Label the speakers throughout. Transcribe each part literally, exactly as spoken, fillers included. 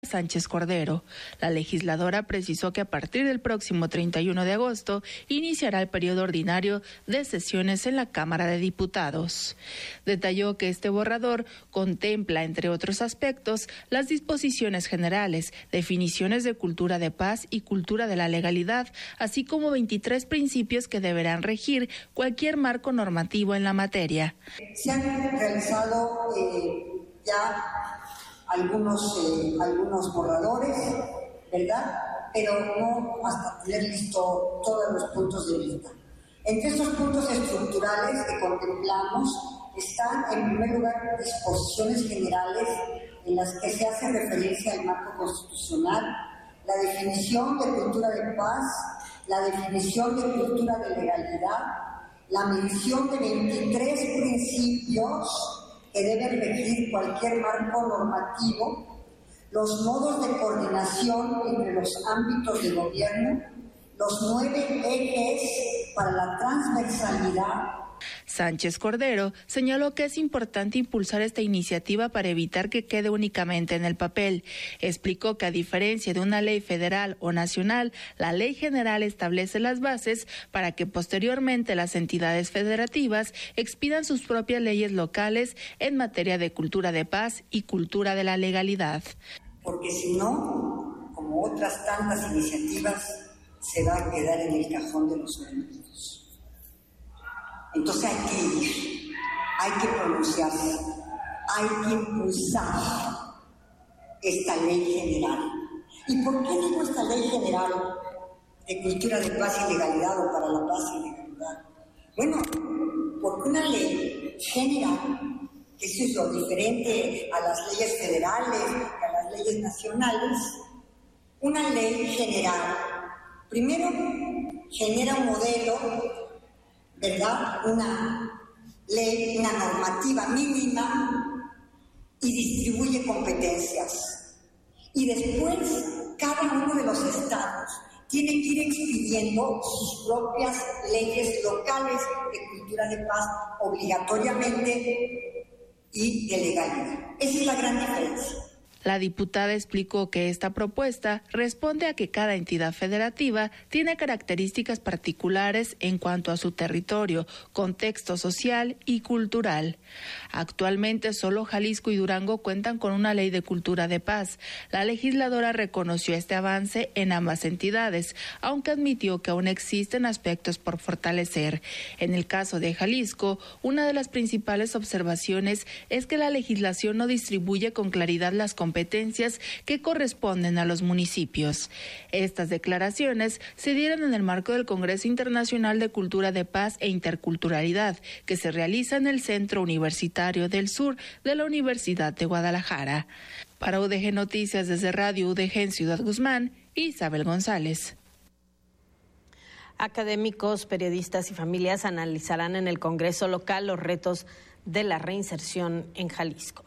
Speaker 1: Sánchez Cordero. La legisladora precisó que a partir del próximo treinta y uno de agosto iniciará el periodo ordinario de sesiones en la Cámara de Diputados. Detalló que este borrador contempla, entre otros aspectos, las disposiciones generales, definiciones de cultura de paz y cultura de la legalidad, así como veintitrés principios que deberán regir cualquier marco normativo en la materia.
Speaker 2: Se han realizado eh, ya algunos, eh, algunos borradores, ¿verdad? Pero no hasta tener listo todos los puntos de vista. Entre estos puntos estructurales que contemplamos están, en primer lugar, disposiciones generales en las que se hace referencia al marco constitucional, la definición de cultura de paz, la definición de cultura de legalidad, la mención de veintitrés principios que deben regir cualquier marco normativo, los modos de coordinación entre los ámbitos de gobierno, los nueve ejes para la transversalidad.
Speaker 1: Sánchez Cordero señaló que es importante impulsar esta iniciativa para evitar que quede únicamente en el papel. Explicó que a diferencia de una ley federal o nacional, la ley general establece las bases para que posteriormente las entidades federativas expidan sus propias leyes locales en materia de cultura de paz y cultura de la legalidad.
Speaker 2: Porque si no, como otras tantas iniciativas, se va a quedar en el cajón de los olvidos. Entonces hay que ir, hay que pronunciarse, hay que impulsar esta ley general. ¿Y por qué digo esta ley general de cultura de paz y legalidad o para la paz y legalidad? Bueno, porque una ley general, que eso es lo diferente a las leyes federales, a las leyes nacionales, una ley general, primero genera un modelo, ¿verdad? Una ley, una normativa mínima y distribuye competencias. Y después, cada uno de los estados tiene que ir expidiendo sus propias leyes locales de cultura de paz obligatoriamente y de legalidad. Esa es la gran diferencia.
Speaker 1: La diputada explicó que esta propuesta responde a que cada entidad federativa tiene características particulares en cuanto a su territorio, contexto social y cultural. Actualmente solo Jalisco y Durango cuentan con una ley de cultura de paz. La legisladora reconoció este avance en ambas entidades, aunque admitió que aún existen aspectos por fortalecer. En el caso de Jalisco, una de las principales observaciones es que la legislación no distribuye con claridad las competencias competencias que corresponden a los municipios. Estas declaraciones se dieron en el marco del Congreso Internacional de Cultura de Paz e Interculturalidad, que se realiza en el Centro Universitario del Sur de la Universidad de Guadalajara. Para U D G Noticias desde Radio U D G en Ciudad Guzmán, Isabel González.
Speaker 3: Académicos, periodistas y familias analizarán en el Congreso local los retos de la reinserción en Jalisco.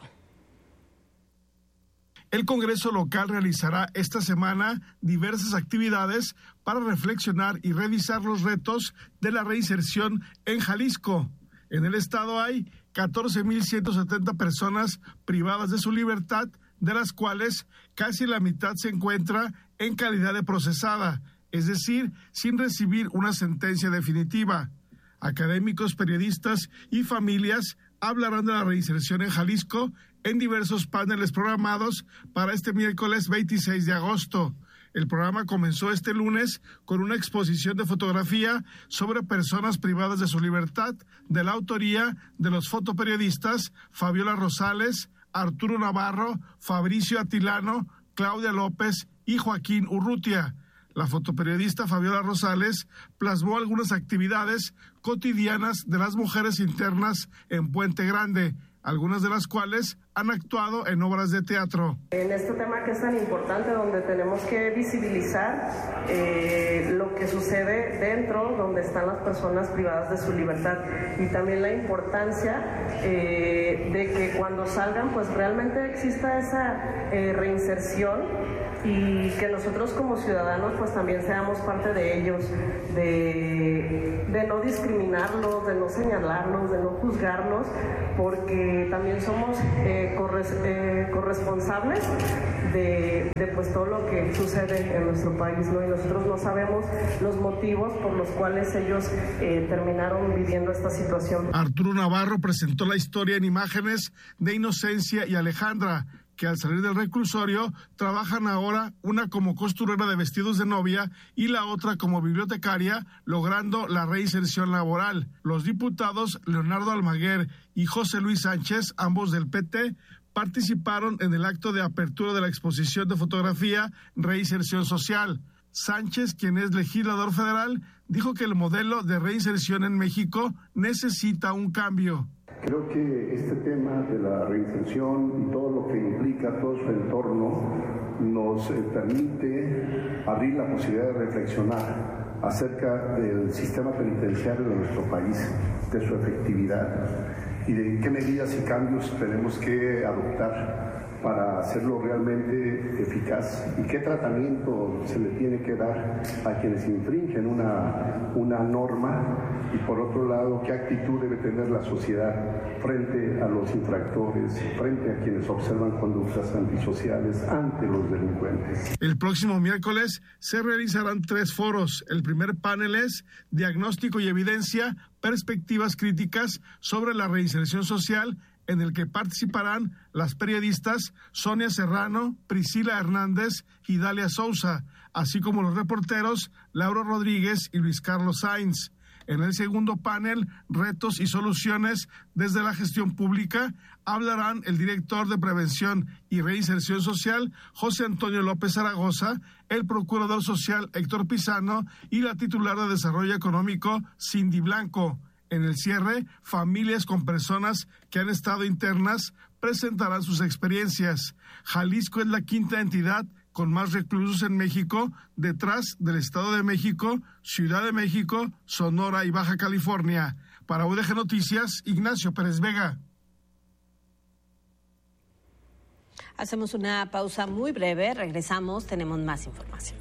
Speaker 4: El Congreso local realizará esta semana diversas actividades para reflexionar y revisar los retos de la reinserción en Jalisco. En el estado hay catorce mil ciento setenta personas privadas de su libertad, de las cuales casi la mitad se encuentra en calidad de procesada, es decir, sin recibir una sentencia definitiva. Académicos, periodistas y familias hablarán de la reinserción en Jalisco en diversos paneles programados para este miércoles veintiséis de agosto. El programa comenzó este lunes con una exposición de fotografía sobre personas privadas de su libertad, de la autoría de los fotoperiodistas Fabiola Rosales, Arturo Navarro, Fabricio Atilano, Claudia López y Joaquín Urrutia. La fotoperiodista Fabiola Rosales plasmó algunas actividades cotidianas de las mujeres internas en Puente Grande, algunas de las cuales han actuado en obras de teatro.
Speaker 5: En este tema que es tan importante, donde tenemos que visibilizar eh, lo que sucede dentro, donde están las personas privadas de su libertad, y también la importancia eh, de que cuando salgan, pues realmente exista esa eh, reinserción, y que nosotros como ciudadanos pues también seamos parte de ellos, de, de no discriminarlos, de no señalarlos, de no juzgarlos, porque también somos eh, corres, eh, corresponsables de, de pues todo lo que sucede en nuestro país, ¿no? Y nosotros no sabemos los motivos por los cuales ellos eh, terminaron viviendo esta situación.
Speaker 4: Arturo Navarro presentó la historia en imágenes de Inocencia y Alejandra, que al salir del reclusorio trabajan ahora, una como costurera de vestidos de novia y la otra como bibliotecaria, logrando la reinserción laboral. Los diputados Leonardo Almaguer y José Luis Sánchez, ambos del P T, participaron en el acto de apertura de la exposición de fotografía Reinserción Social. Sánchez, quien es legislador federal, dijo que el modelo de reinserción en México necesita un cambio.
Speaker 6: Creo que este tema de la reinserción y todo lo que implica, todo su entorno, nos eh, permite abrir la posibilidad de reflexionar acerca del sistema penitenciario de nuestro país, de su efectividad y de qué medidas y cambios tenemos que adoptar para hacerlo realmente eficaz y qué tratamiento se le tiene que dar a quienes infringen una, una norma, y por otro lado, qué actitud debe tener la sociedad frente a los infractores, frente a quienes observan conductas antisociales ante los delincuentes.
Speaker 4: El próximo miércoles se realizarán tres foros. El primer panel es Diagnóstico y Evidencia, Perspectivas Críticas sobre la Reinserción Social, en el que participarán las periodistas Sonia Serrano, Priscila Hernández y Dalia Sousa, así como los reporteros Lauro Rodríguez y Luis Carlos Sainz. En el segundo panel, Retos y Soluciones desde la Gestión Pública, hablarán el director de Prevención y Reinserción Social, José Antonio López Zaragoza, el procurador social Héctor Pizano y la titular de Desarrollo Económico, Cindy Blanco. En el cierre, familias con personas que han estado internas presentarán sus experiencias. Jalisco es la quinta entidad con más reclusos en México, detrás del Estado de México, Ciudad de México, Sonora y Baja California. Para U D G Noticias, Ignacio Pérez Vega.
Speaker 3: Hacemos una pausa muy breve, regresamos, tenemos más información.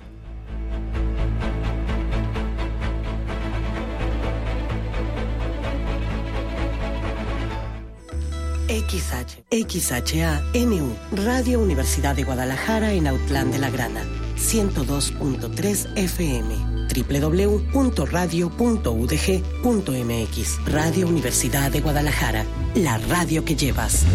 Speaker 7: X H, X H A N U, Radio Universidad de Guadalajara en Autlán de la Grana, ciento dos punto tres F M, doble u doble u doble u punto radio punto u d g punto m x. Radio Universidad de Guadalajara, la radio que llevas.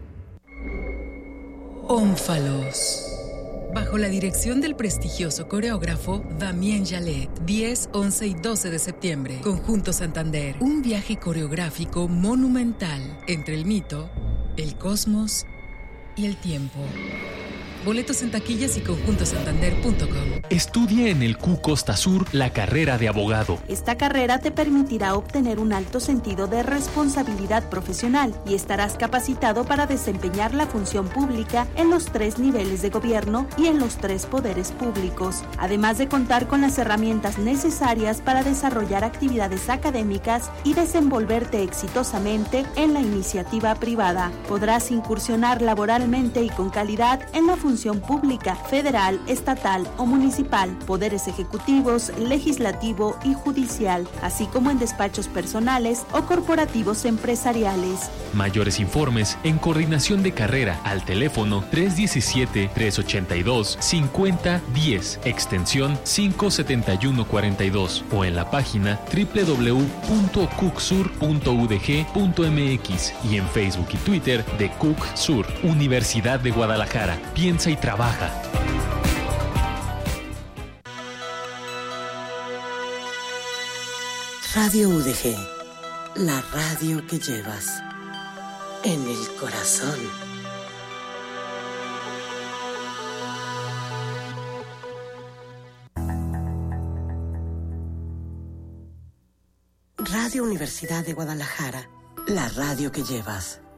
Speaker 8: Ónfalos. Bajo la dirección del prestigioso coreógrafo Damien Jallet, diez, once y doce de septiembre, Conjunto Santander, un viaje coreográfico monumental entre el mito, el cosmos y el tiempo. Boletos en taquillas y conjunto santander punto com.
Speaker 9: Estudia en el C U Costa Sur la carrera de abogado.
Speaker 10: Esta carrera te permitirá obtener un alto sentido de responsabilidad profesional y estarás capacitado para desempeñar la función pública en los tres niveles de gobierno y en los tres poderes públicos, además de contar con las herramientas necesarias para desarrollar actividades académicas y desenvolverte exitosamente en la iniciativa privada. Podrás incursionar laboralmente y con calidad en la función función pública, federal, estatal o municipal, poderes ejecutivos, legislativo y judicial, así como en despachos personales o corporativos empresariales.
Speaker 9: Mayores informes en coordinación de carrera al teléfono tres uno siete, tres ocho dos, cinco cero uno cero, extensión cinco siete uno cuatro dos o en la página doble u doble u doble u punto cucsur punto u d g punto m x y en Facebook y Twitter de CUCSUR, Universidad de Guadalajara. Piensa y trabaja.
Speaker 7: Radio U D G, la radio que llevas en el corazón. Radio Universidad de Guadalajara, la radio que llevas.